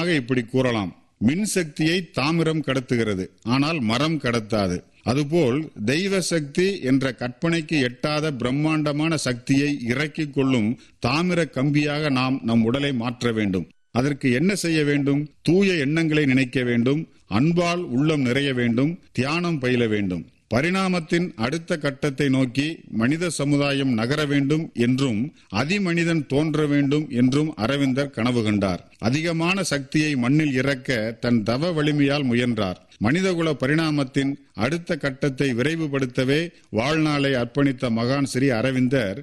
உதாரணமாக இப்படி கூறலாம். மின்சக்தியை தாமிரம் கடத்துகிறது, ஆனால் மரம் கடத்தாது. அதுபோல் தெய்வ சக்தி என்ற கற்பனைக்கு எட்டாத பிரம்மாண்டமான சக்தியை இறக்கிக் கொள்ளும் தாமிர கம்பியாக நாம் நம் உடலை மாற்ற வேண்டும். அதற்கு என்ன செய்ய வேண்டும்? தூய எண்ணங்களை நினைக்க வேண்டும், அன்பால் உள்ளம் நிறைய வேண்டும், தியானம் பயில வேண்டும். பரிணாமத்தின் அடுத்த கட்டத்தை நோக்கி மனித சமுதாயம் நகர வேண்டும் என்றும் அதிமனிதன் தோன்ற வேண்டும் என்றும் அரவிந்தர் கனவு கண்டார். அதிகமான சக்தியை மண்ணில் இறக்க தன் தவ வலிமையால் முயன்றார். மனிதகுல பரிணாமத்தின் அடுத்த கட்டத்தை விரைவுபடுத்தவே வாழ்நாளை அர்ப்பணித்த மகான் ஸ்ரீ அரவிந்தர்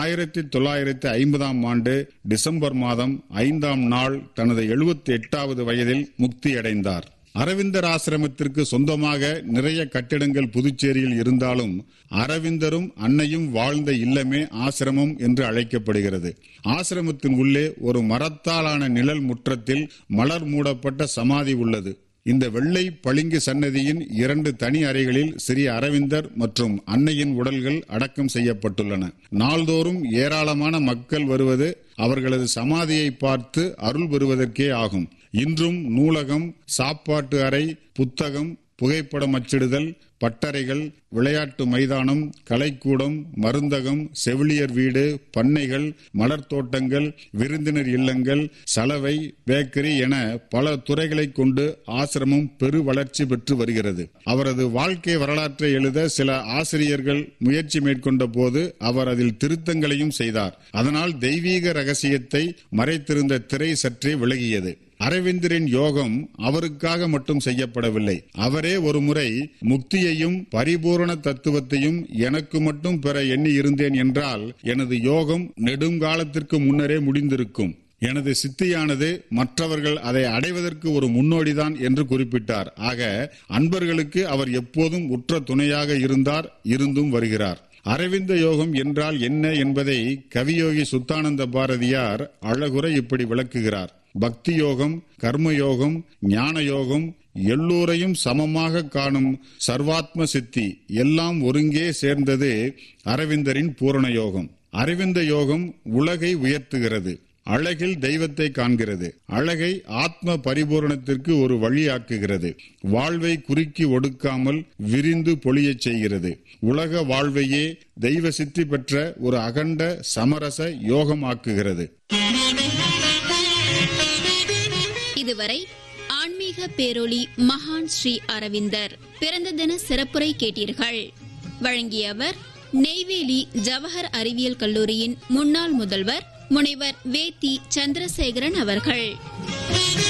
1950 டிசம்பர் மாதம் 5ஆம் நாள் தனது 78வது வயதில் முக்தியடைந்தார். அரவிந்தர் ஆசிரமத்திற்கு சொந்தமாக நிறைய கட்டிடங்கள் புதுச்சேரியில் இருந்தாலும் அரவிந்தரும் அன்னையும் வாழ்ந்த இல்லமே ஆசிரமம் என்று அழைக்கப்படுகிறது. ஆசிரமத்தின் உள்ளே ஒரு மரத்தாலான நிழல் முற்றத்தில் மலர் மூடப்பட்ட சமாதி உள்ளது. இந்த வெள்ளை பளிங்கு சன்னதியின் 2 தனி அறைகளில் ஸ்ரீ அரவிந்தர் மற்றும் அன்னையின் உடல்கள் அடக்கம் செய்யப்பட்டுள்ளன. நாள்தோறும் ஏராளமான மக்கள் வருவது அவர்களது சமாதியை பார்த்து அருள் பெறுவதற்கே ஆகும். இன்றும் நூலகம், சாப்பாட்டு அறை, புத்தகம், புகைப்படம் அச்சிடுதல், பட்டறைகள், விளையாட்டு மைதானம், கலைக்கூடம், மருந்தகம், செவிலியர் வீடு, பண்ணைகள், மலர் தோட்டங்கள், விருந்தினர் இல்லங்கள், சலவை, பேக்கரி என பல துறைகளை கொண்டு ஆசிரமம் பெரு வளர்ச்சி பெற்று வருகிறது. அவரது வாழ்க்கை வரலாற்றை எழுத சில ஆசிரியர்கள் முயற்சி மேற்கொண்ட போது அவர் அதில் திருத்தங்களையும் செய்தார். அதனால் தெய்வீக ரகசியத்தை மறைத்திருந்த திரை சற்றே விலகியது. அரவிந்தரின் யோகம் அவருக்காக மட்டும் செய்யப்படவில்லை. அவரே ஒருமுறை முக்தியையும் பரிபூரண தத்துவத்தையும் எனக்கு மட்டும் பெற எண்ணி இருந்தேன் என்றால் எனது யோகம் நெடுங்காலத்திற்கு முன்னரே முடிந்திருக்கும். எனது சித்தியானது மற்றவர்கள் அதை அடைவதற்கு ஒரு முன்னோடிதான் என்று குறிப்பிட்டார். ஆக அன்பர்களுக்கு அவர் எப்போதும் உற்ற துணையாக இருந்தார், இருந்தும் வருகிறார். அரவிந்த யோகம் என்றால் என்ன என்பதை கவியோகி சுத்தானந்த பாரதியார் அழகுற இப்படி விளக்குகிறார். பக்தி யோகம், கர்மயோகம், ஞான யோகம், எல்லோரையும் சமமாக காணும் சர்வாத்ம சித்தி எல்லாம் ஒருங்கே சேர்ந்தது அரவிந்தரின் பூரண யோகம். அரவிந்த யோகம் உலகை உயர்த்துகிறது, அழகில் தெய்வத்தை காண்கிறது, அழகை ஆத்ம பரிபூரணத்திற்கு ஒரு வழியாக்குகிறது, வாழ்வை குறுக்கி ஒடுக்காமல் விரிந்து பொழியச் செய்கிறது, உலக வாழ்வையே தெய்வ சித்தி பெற்ற ஒரு அகண்ட சமரச யோகமாக்குகிறது. இதுவரை ஆன்மீக பேரொளி மகான் ஸ்ரீ அரவிந்தர் பிறந்த தின சிறப்புரை கேட்டீர்கள். வழங்கியவர் நெய்வேலி ஜவஹர் அறிவியல் கல்லூரியின் முன்னாள் முதல்வர் முனைவர் வேத்தி சந்திரசேகரன் அவர்கள்.